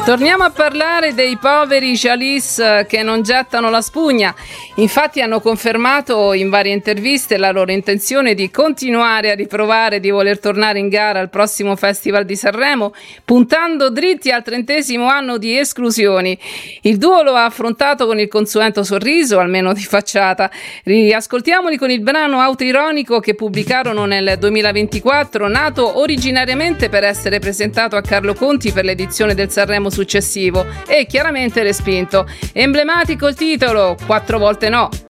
Torniamo a parlare dei poveri Chalice che non gettano la spugna. Infatti hanno confermato in varie interviste la loro intenzione di continuare a riprovare di voler tornare in gara al prossimo Festival di Sanremo, puntando dritti al 30° anno di esclusioni. Il duo lo ha affrontato con il consueto sorriso, almeno di facciata. Riascoltiamoli con il brano autoironico che pubblicarono nel 2024, nato originariamente per essere presentato a Carlo Conti per l'edizione del Sanremo successivo e chiaramente respinto. Emblematico il titolo, 4 volte no.